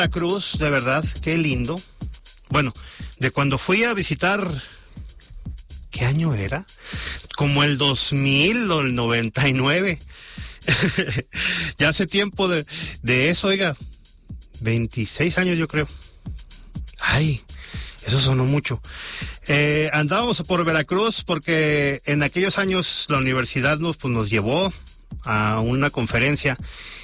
Cruz, de verdad, qué lindo. Bueno, de cuando fui a visitar, ¿qué año era? Como el 2000 o el 99. Ya hace tiempo de eso, oiga, 26 años yo creo. Ay, eso sonó mucho. Andábamos por Veracruz porque en aquellos años la universidad nos llevó a una conferencia.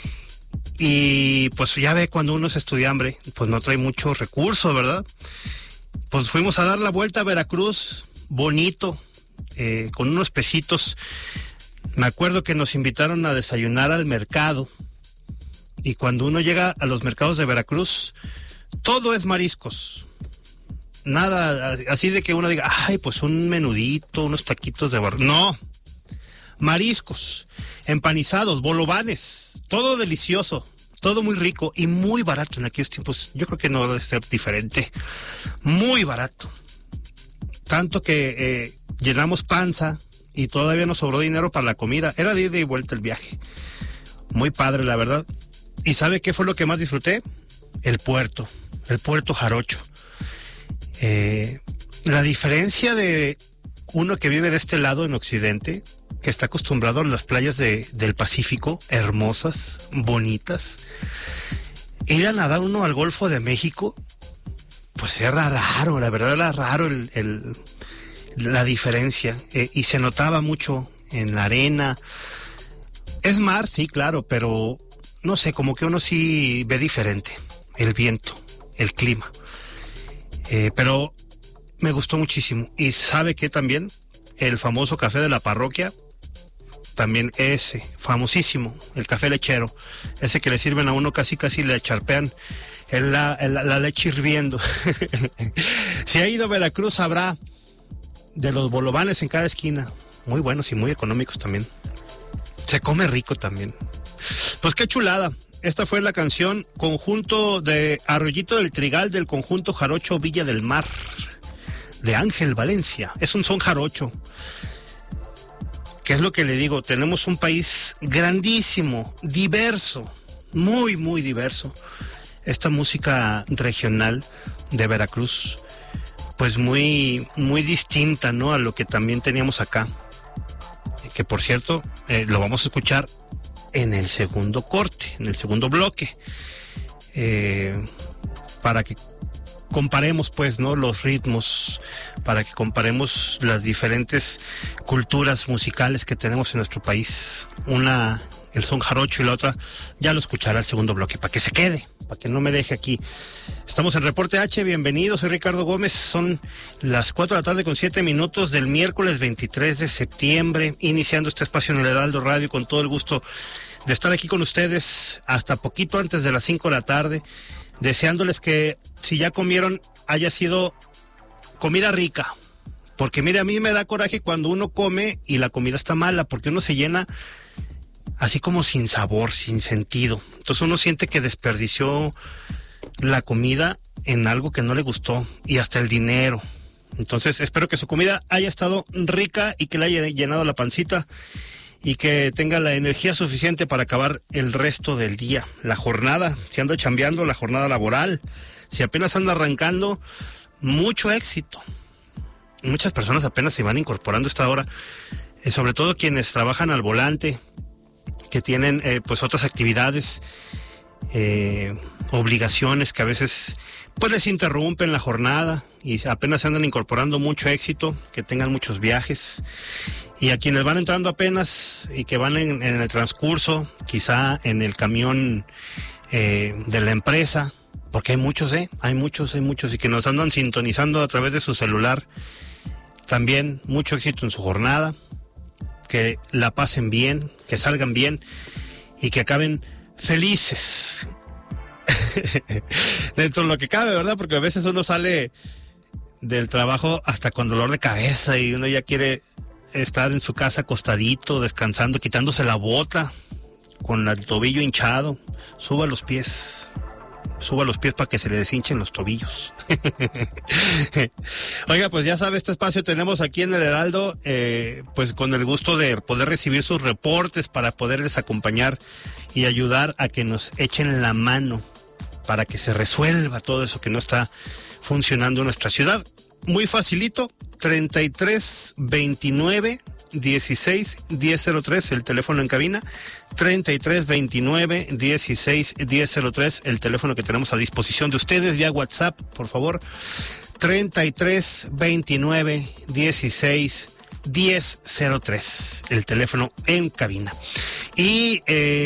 Y pues ya ve, cuando uno es estudiambre, pues no trae muchos recursos, ¿verdad? Pues fuimos a dar la vuelta a Veracruz, bonito, con unos pesitos. Me acuerdo que nos invitaron a desayunar al mercado. Y cuando uno llega a los mercados de Veracruz, todo es mariscos. Nada así de que uno diga, ay, pues un menudito, unos taquitos de barro. No, mariscos, empanizados, bolovanes, todo delicioso, todo muy rico y muy barato en aquellos tiempos. Yo creo que no debe ser diferente. Muy barato. Tanto que llenamos panza y todavía nos sobró dinero para la comida. Era de ida y vuelta el viaje. Muy padre, la verdad. ¿Y sabe qué fue lo que más disfruté? El puerto Jarocho. La diferencia de uno que vive de este lado en Occidente, que está acostumbrado a las playas del Pacífico, hermosas, bonitas, ir a nadar uno al Golfo de México, pues era raro, la verdad era raro la diferencia, y se notaba mucho en la arena. Es mar, sí, claro, pero no sé, como que uno sí ve diferente el viento, el clima. Pero me gustó muchísimo. Y sabe que también el famoso café de la parroquia, también ese, famosísimo, el café lechero, ese que le sirven a uno casi le charpean la leche hirviendo. Si ha ido a Veracruz sabrá de los bolovanes en cada esquina, muy buenos y muy económicos también. Se come rico también. Pues qué chulada. Esta fue la canción conjunto de Arroyito del Trigal del conjunto Jarocho Villa del Mar, de Ángel Valencia. Es un son jarocho. ¿Qué es lo que le digo? Tenemos un país grandísimo, diverso, muy, muy diverso. Esta música regional de Veracruz, pues muy, muy distinta, ¿no?, a lo que también teníamos acá. Que por cierto, lo vamos a escuchar en el segundo corte, en el segundo bloque, para que comparemos, pues, ¿no?, los ritmos, para que comparemos las diferentes culturas musicales que tenemos en nuestro país. Una, el son jarocho, y la otra ya lo escuchará el segundo bloque, para que se quede, para que no me deje aquí. Estamos en Reporte H, bienvenidos, soy Ricardo Gómez, son las 4:07 del miércoles 23 de septiembre, iniciando este espacio en el Heraldo Radio, con todo el gusto de estar aquí con ustedes hasta poquito antes de las 5 de la tarde, deseándoles que si ya comieron haya sido comida rica, porque mire, a mí me da coraje cuando uno come y la comida está mala, porque uno se llena así como sin sabor, sin sentido. Entonces uno siente que desperdició la comida en algo que no le gustó, y hasta el dinero. Entonces espero que su comida haya estado rica y que le haya llenado la pancita y que tenga la energía suficiente para acabar el resto del día, la jornada, si anda chambeando, la jornada laboral, si apenas anda arrancando, mucho éxito. Muchas personas apenas se van incorporando a esta hora, sobre todo quienes trabajan al volante, que tienen pues otras actividades, obligaciones que a veces pues les interrumpen la jornada, y apenas se andan incorporando, mucho éxito, que tengan muchos viajes. Y a quienes van entrando apenas y que van en el transcurso, quizá en el camión de la empresa, porque hay muchos, y que nos andan sintonizando a través de su celular, también mucho éxito en su jornada, que la pasen bien, que salgan bien y que acaben felices. Dentro de lo que cabe, ¿verdad? Porque a veces uno sale del trabajo hasta con dolor de cabeza y uno ya quiere estar en su casa acostadito, descansando, quitándose la bota, con el tobillo hinchado. Suba los pies para que se le deshinchen los tobillos. Oiga, pues ya sabe, este espacio tenemos aquí en el Heraldo, pues con el gusto de poder recibir sus reportes para poderles acompañar y ayudar a que nos echen la mano para que se resuelva todo eso que no está funcionando en nuestra ciudad. Muy facilito, 3329 16 1003, el teléfono en cabina, 3329 16 1003, el teléfono que tenemos a disposición de ustedes vía WhatsApp, por favor, 3329 16 1003, el teléfono en cabina. Y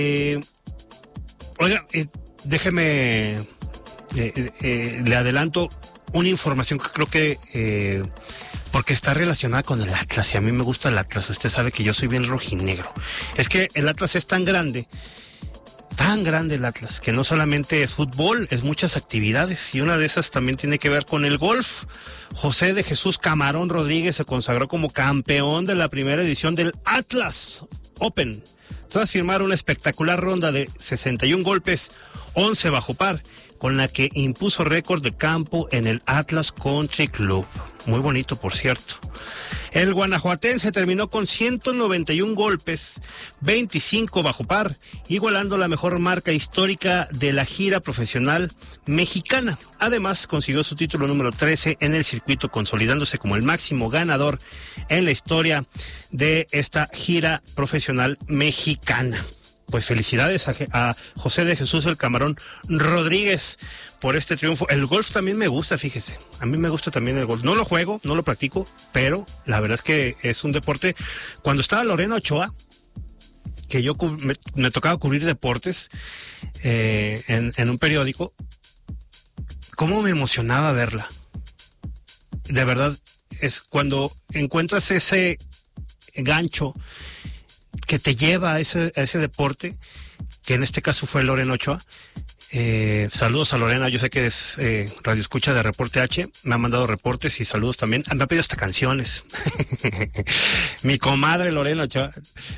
oiga, déjeme, le adelanto una información que creo que porque está relacionada con el Atlas, y a mí me gusta el Atlas. Usted sabe que yo soy bien rojinegro. Es que el Atlas es tan grande el Atlas, que no solamente es fútbol, es muchas actividades, y una de esas también tiene que ver con el golf. José de Jesús Camarón Rodríguez se consagró como campeón de la primera edición del Atlas Open, tras firmar una espectacular ronda de 61 golpes, 11 bajo par, con la que impuso récord de campo en el Atlas Country Club. Muy bonito, por cierto. El guanajuatense terminó con 191 golpes, 25 bajo par, igualando la mejor marca histórica de la gira profesional mexicana. Además, consiguió su título número 13 en el circuito, consolidándose como el máximo ganador en la historia de esta gira profesional mexicana. Pues felicidades a José de Jesús el Camarón Rodríguez por este triunfo. El golf también me gusta, fíjese. A mí me gusta también el golf. No lo juego, no lo practico, pero la verdad es que es un deporte. Cuando estaba Lorena Ochoa, que yo me tocaba cubrir deportes en un periódico, cómo me emocionaba verla. De verdad, es cuando encuentras ese gancho que te lleva a ese deporte, que en este caso fue Lorena Ochoa. Saludos a Lorena, yo sé que es radio escucha de Reporte H, me ha mandado reportes y saludos también, me ha pedido hasta canciones. Mi comadre Lorena Ochoa.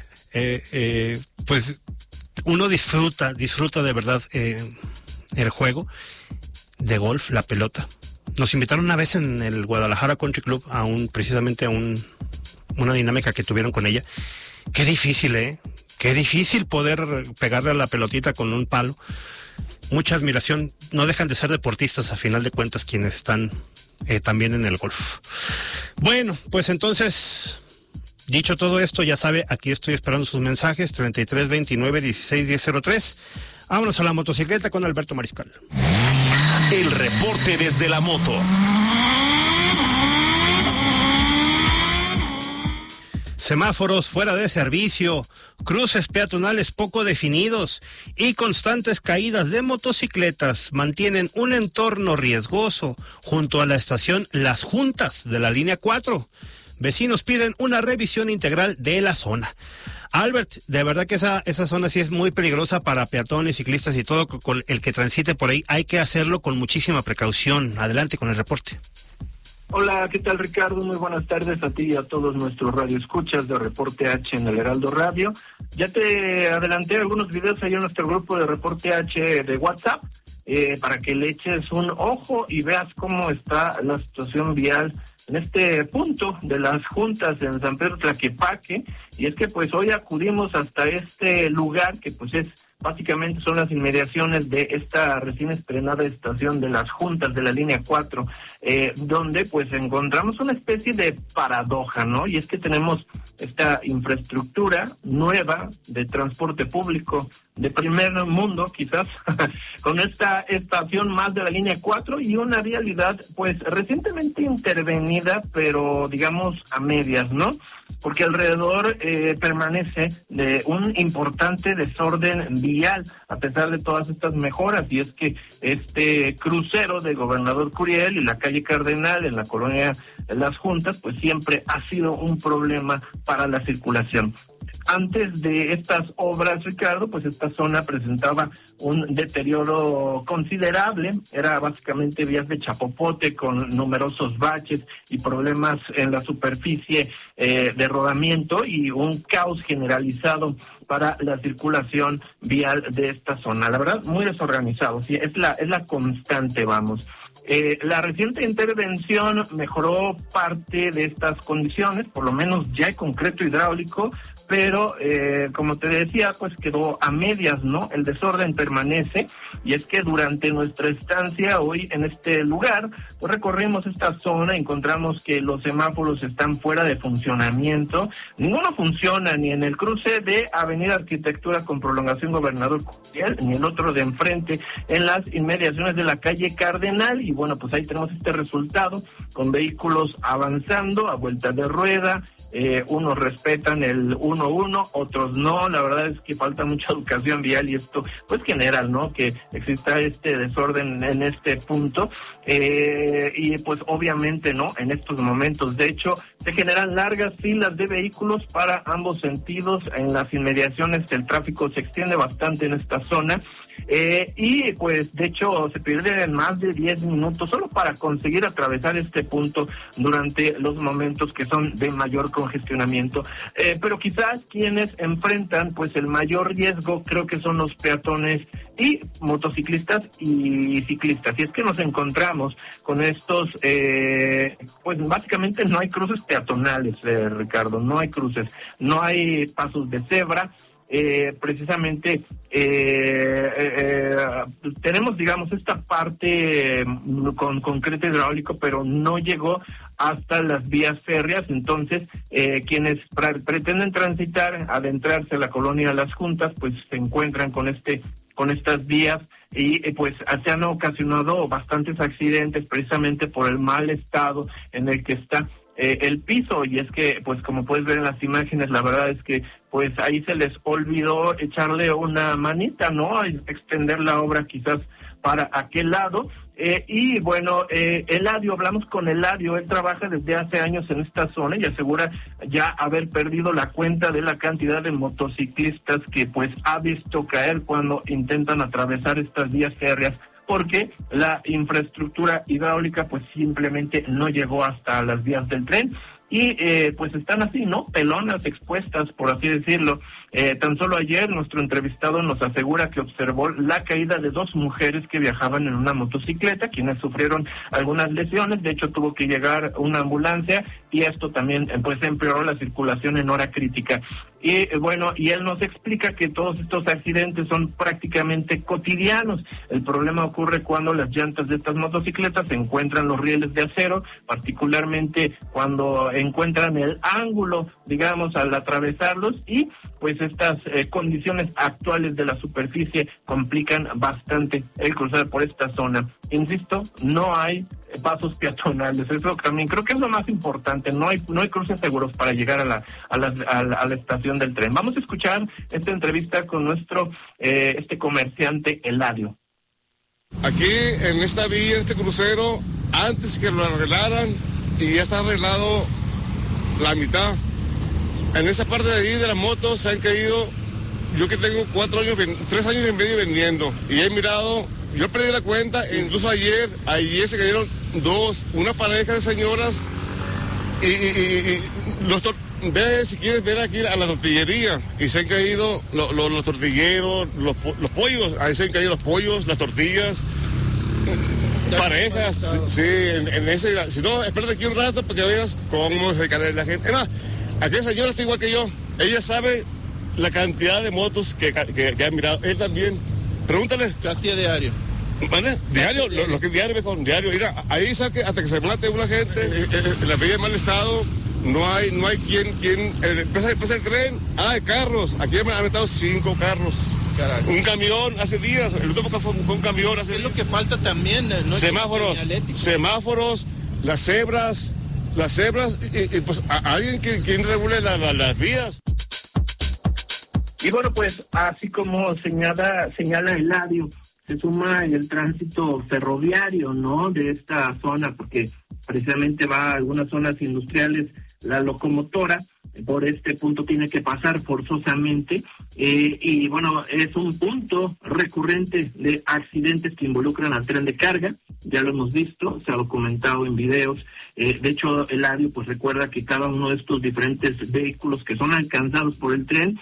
Pues uno disfruta de verdad el juego de golf, la pelota. Nos invitaron una vez en el Guadalajara Country Club precisamente a una dinámica que tuvieron con ella. Qué difícil, qué difícil poder pegarle a la pelotita con un palo. Mucha admiración. No dejan de ser deportistas a final de cuentas quienes están también en el golf. Bueno, pues entonces, dicho todo esto, ya sabe, aquí estoy esperando sus mensajes, 3329-161003. Vámonos a la motocicleta con Alberto Mariscal. El reporte desde la moto. Semáforos fuera de servicio, cruces peatonales poco definidos y constantes caídas de motocicletas mantienen un entorno riesgoso junto a la estación Las Juntas de la línea 4. Vecinos piden una revisión integral de la zona. Albert, de verdad que esa zona sí es muy peligrosa para peatones, ciclistas y todo con el que transite por ahí. Hay que hacerlo con muchísima precaución. Adelante con el reporte. Hola, ¿qué tal, Ricardo? Muy buenas tardes a ti y a todos nuestros radioescuchas de Reporte H en el Heraldo Radio. Ya te adelanté algunos videos ahí en nuestro grupo de Reporte H de WhatsApp para que le eches un ojo y veas cómo está la situación vial en este punto de Las Juntas en San Pedro Tlaquepaque. Y es que pues hoy acudimos hasta este lugar que pues básicamente son las inmediaciones de esta recién estrenada estación de Las Juntas de la línea 4, donde pues encontramos una especie de paradoja, ¿no? Y es que tenemos esta infraestructura nueva de transporte público de primer mundo, quizás, con esta estación más de la línea 4 y una vialidad pues recientemente intervenida, pero digamos a medias, ¿no? Porque alrededor permanece de un importante desorden vial, a pesar de todas estas mejoras, y es que este crucero de Gobernador Curiel y la calle Cardenal en la colonia Las Juntas, pues siempre ha sido un problema para la circulación. Antes de estas obras, Ricardo, pues esta zona presentaba un deterioro considerable, era básicamente vías de chapopote con numerosos baches y problemas en la superficie de rodamiento y un caos generalizado para la circulación vial de esta zona. La verdad, muy desorganizado, sí, es la constante, vamos. La reciente intervención mejoró parte de estas condiciones, por lo menos ya hay concreto hidráulico, pero como te decía, pues quedó a medias, ¿no? El desorden permanece, y es que durante nuestra estancia hoy en este lugar, pues recorrimos esta zona, encontramos que los semáforos están fuera de funcionamiento, ninguno funciona ni en el cruce de Avenida Arquitectura con prolongación Gobernador Curiel, ni el otro de enfrente en las inmediaciones de la calle Cardenal, y bueno, pues ahí tenemos este resultado, con vehículos avanzando a vuelta de rueda, unos respetan el 1-1, otros no. La verdad es que falta mucha educación vial, y esto pues genera, ¿no?, que exista este desorden en este punto, y pues obviamente, ¿no?, en estos momentos, de hecho, se generan largas filas de vehículos para ambos sentidos. En las inmediaciones el tráfico se extiende bastante en esta zona, y pues de hecho se pierden más de 10 minutos solo para conseguir atravesar este punto durante los momentos que son de mayor congestionamiento, pero quizás quienes enfrentan pues el mayor riesgo creo que son los peatones y motociclistas y ciclistas. Y es que nos encontramos con estos, pues básicamente no hay cruces peatonales, Ricardo, no hay cruces, no hay pasos de cebra. Precisamente tenemos, digamos, esta parte con concreto hidráulico, pero no llegó hasta las vías férreas. Entonces quienes pretenden transitar, adentrarse a la colonia Las Juntas, pues se encuentran con estas vías, y pues se han ocasionado bastantes accidentes precisamente por el mal estado en el que está el piso. Y es que, pues como puedes ver en las imágenes, la verdad es que pues ahí se les olvidó echarle una manita, ¿no?, extender la obra quizás para aquel lado. Y bueno, Eladio, hablamos con Eladio, él trabaja desde hace años en esta zona y asegura ya haber perdido la cuenta de la cantidad de motociclistas que pues ha visto caer cuando intentan atravesar estas vías férreas, porque la infraestructura hidráulica pues simplemente no llegó hasta las vías del tren. Y pues están así, ¿no?, pelonas expuestas, por así decirlo. Tan solo ayer nuestro entrevistado nos asegura que observó la caída de 2 mujeres que viajaban en una motocicleta, quienes sufrieron algunas lesiones. De hecho, tuvo que llegar una ambulancia, y esto también pues empeoró la circulación en hora crítica. Y bueno, y él nos explica que todos estos accidentes son prácticamente cotidianos. El problema ocurre cuando las llantas de estas motocicletas se encuentran los rieles de acero, particularmente cuando encuentran el ángulo, digamos, al atravesarlos, y pues estas condiciones actuales de la superficie complican bastante el cruzar por esta zona. Insisto, no hay pasos peatonales, eso también creo que es lo más importante, no hay cruces seguros para llegar a la estación del tren. Vamos a escuchar esta entrevista con nuestro comerciante Eladio. Aquí en esta vía, este crucero, antes que lo arreglaran, y ya está arreglado la mitad. En esa parte de ahí de las motos se han caído, yo que tengo 3 años y medio vendiendo, y he mirado, yo perdí la cuenta, incluso ayer se cayeron 2, una pareja de señoras, y ve, si quieres ver aquí a la tortillería, y se han caído los tortilleros, los pollos, ahí se han caído los pollos, las tortillas, parejas, sí, en ese, si no, espérate aquí un rato para que veas cómo se cae la gente. Además, aquella señora está igual que yo, ella sabe la cantidad de motos que ha mirado, él también, pregúntale. Casi a diario. ¿Vale? Diario, lo que es diario, mejor, diario. Mira, ahí sabe hasta que se mate una gente, en la vía de mal estado, no hay quien pasa el tren, de carros, aquí me han metido 5 carros. Caraca. Un camión hace días, el último fue un camión hace días. Es lo que falta también, ¿no? Semáforos, las cebras, y pues alguien quien regule las vías. Y bueno, pues así como señala Eladio, se suma el tránsito ferroviario, ¿no?, de esta zona, porque precisamente va a algunas zonas industriales la locomotora, por este punto tiene que pasar forzosamente, y bueno, es un punto recurrente de accidentes que involucran al tren de carga. ya lo hemos visto, se ha documentado en videos. De hecho, Eladio pues recuerda que cada uno de estos diferentes vehículos que son alcanzados por el tren,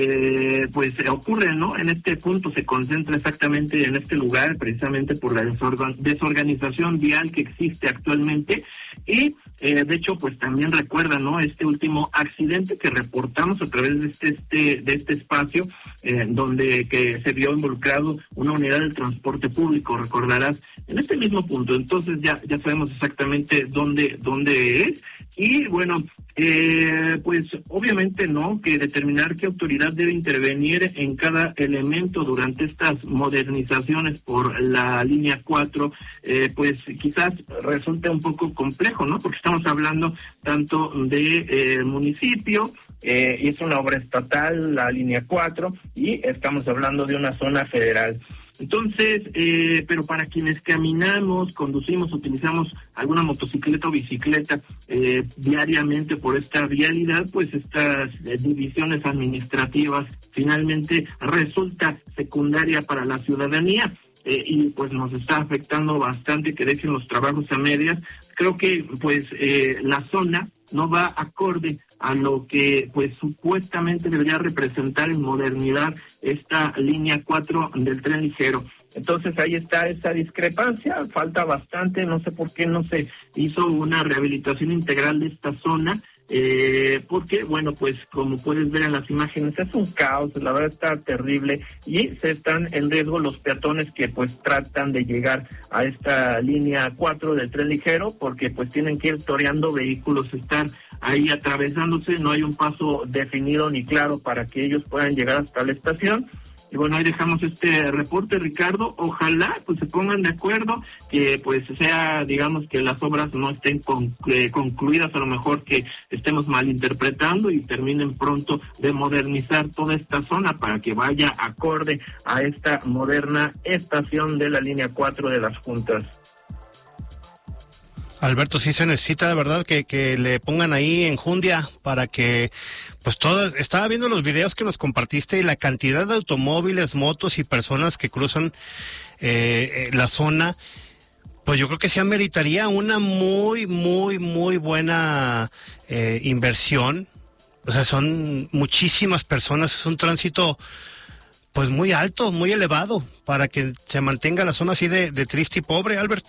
pues ocurre, ¿no? En este punto se concentra exactamente en este lugar, precisamente por la desorganización vial que existe actualmente. Y de hecho, pues también recuerda, ¿no? Este último accidente que reportamos a través de este espacio, donde que se vio involucrado una unidad del transporte público, recordarás, en este mismo punto. Entonces ya sabemos exactamente dónde es. Y bueno, pues obviamente, ¿no?, que determinar qué autoridad debe intervenir en cada elemento durante estas modernizaciones por la línea 4, pues quizás resulte un poco complejo, ¿no?, porque estamos hablando tanto de municipio, y es una obra estatal, la línea 4, y estamos hablando de una zona federal. Entonces, pero para quienes caminamos, conducimos, utilizamos alguna motocicleta o bicicleta diariamente por esta vialidad, pues estas divisiones administrativas finalmente resulta secundaria para la ciudadanía. Y pues nos está afectando bastante que dejen los trabajos a medias. Creo que pues la zona no va acorde a lo que pues supuestamente debería representar en modernidad esta línea 4 del tren ligero. Entonces ahí está esa discrepancia, falta bastante, no sé por qué no se hizo una rehabilitación integral de esta zona. Porque, bueno, pues como puedes ver en las imágenes, es un caos, la verdad está terrible, y se están en riesgo los peatones que pues tratan de llegar a esta línea 4 del tren ligero, porque pues tienen que ir toreando vehículos, están ahí atravesándose, no hay un paso definido ni claro para que ellos puedan llegar hasta la estación. Y bueno, ahí dejamos este reporte, Ricardo. Ojalá pues se pongan de acuerdo, que pues sea, digamos, que las obras no estén concluidas, a lo mejor que estemos malinterpretando, y terminen pronto de modernizar toda esta zona para que vaya acorde a esta moderna estación de la línea 4 de las Juntas. Alberto, sí se necesita de verdad que le pongan ahí enjundia para que, pues estaba viendo los videos que nos compartiste y la cantidad de automóviles, motos y personas que cruzan la zona, pues yo creo que sí ameritaría una muy buena inversión. O sea, son muchísimas personas, es un tránsito pues muy alto, muy elevado, para que se mantenga la zona así de triste y pobre, Albert.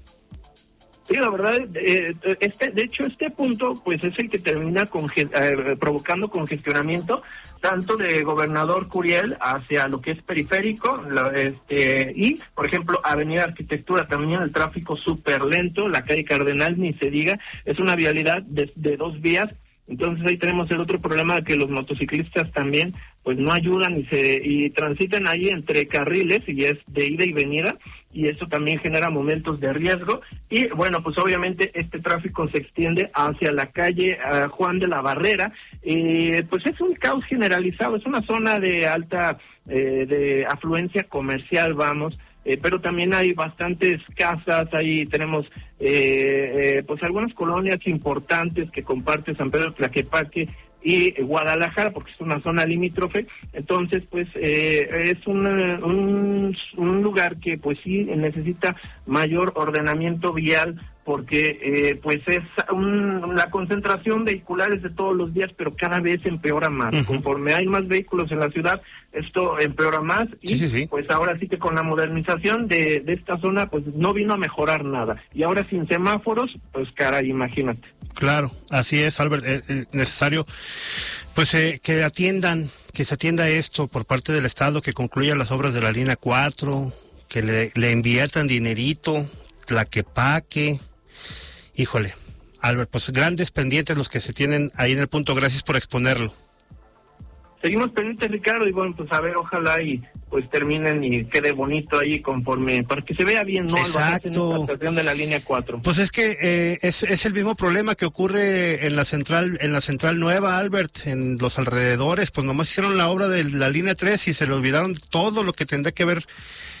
Sí, la verdad, de hecho este punto pues es el que termina provocando congestionamiento tanto de Gobernador Curiel hacia lo que es periférico, y por ejemplo Avenida Arquitectura, también el tráfico súper lento, la calle Cardenal ni se diga, es una vialidad de 2 vías. Entonces ahí tenemos el otro problema de que los motociclistas también pues no ayudan y transitan ahí entre carriles, y es de ida y venida, y eso también genera momentos de riesgo. Y bueno, pues obviamente este tráfico se extiende hacia la calle Juan de la Barrera, pues es un caos generalizado, es una zona de alta de afluencia comercial, vamos, pero también hay bastantes casas, ahí tenemos pues algunas colonias importantes que comparte San Pedro Tlaquepaque y Guadalajara, porque es una zona limítrofe. Entonces pues es un lugar que pues sí necesita mayor ordenamiento vial, porque pues es la concentración vehicular es de todos los días, pero cada vez empeora más. Uh-huh. Conforme hay más vehículos en la ciudad, esto empeora más, y sí. Pues ahora sí que con la modernización de esta zona pues no vino a mejorar nada, y ahora sin semáforos, pues caray, imagínate. Claro, así es, Albert, es necesario pues que se atienda esto por parte del Estado, que concluya las obras de la línea 4, que le inviertan dinerito, Tlaquepaque. Híjole, Albert, pues grandes pendientes los que se tienen ahí en el punto. Gracias por exponerlo. Seguimos pendientes, Ricardo, y bueno, pues a ver, ojalá y pues terminen y quede bonito ahí conforme, para que se vea bien, ¿no? Exacto. La estación de la línea 4. Pues es que es el mismo problema que ocurre en la central nueva, Albert, en los alrededores. Pues nomás hicieron la obra de la línea 3 y se le olvidaron todo lo que tendría que ver,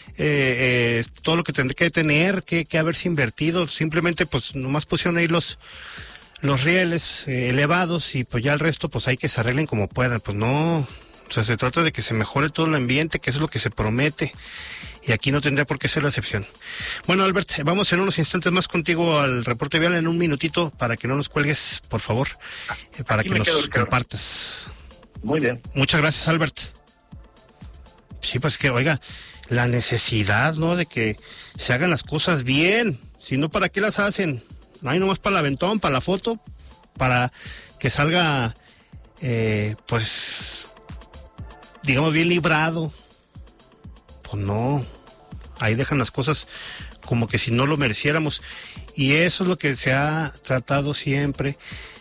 todo lo que tendría que tener que haberse invertido. Simplemente pues nomás pusieron ahí los rieles elevados, y pues ya el resto pues hay que se arreglen como puedan. Pues no, O sea, se trata de que se mejore todo el ambiente, que eso es lo que se promete. Y aquí no tendría por qué ser la excepción. Bueno, Albert, vamos en unos instantes más contigo al reporte vial, en un minutito, para que no nos cuelgues, por favor, para Aquí que me nos quedo, Ricardo. compartas. Muy bien. Muchas gracias, Albert. Sí, pues que, oiga, la necesidad, ¿no?, de que se hagan las cosas bien. Si no, ¿para qué las hacen? Ahí nomás para el aventón, para la foto, para que salga, pues, digamos, bien librado. Pues no, ahí dejan las cosas como que si no lo mereciéramos. Y eso es lo que se ha tratado siempre,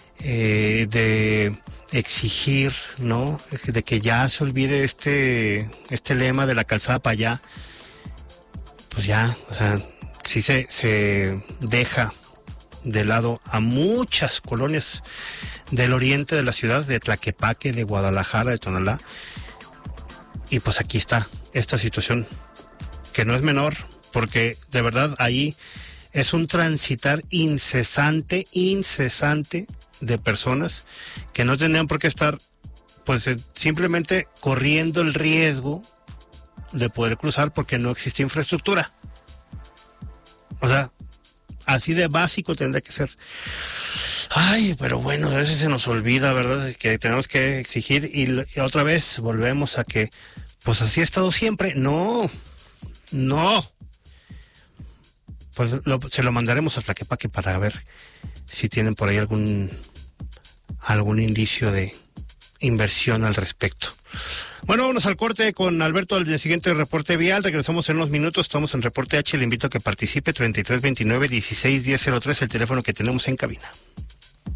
de exigir, ¿no? De que ya se olvide este lema de la calzada para allá. Pues ya, o sea, sí se deja de lado a muchas colonias del oriente de la ciudad, de Tlaquepaque, de Guadalajara, de Tonalá. Y pues aquí está esta situación, que no es menor, porque de verdad ahí es un transitar incesante de personas que no tendrían por qué estar, pues, simplemente corriendo el riesgo de poder cruzar porque no existe infraestructura. O sea, así de básico tendría que ser. Ay, pero bueno, a veces se nos olvida, ¿verdad?, que tenemos que exigir y otra vez volvemos a que, pues así ha estado siempre. No. Pues se lo mandaremos a Tlaquepaque para ver si tienen por ahí algún indicio de inversión al respecto. Bueno, vámonos al corte con Alberto del siguiente reporte vial. Regresamos en unos minutos. Estamos en Reporte H. Le invito a que participe. 3329-161003, el teléfono que tenemos en cabina.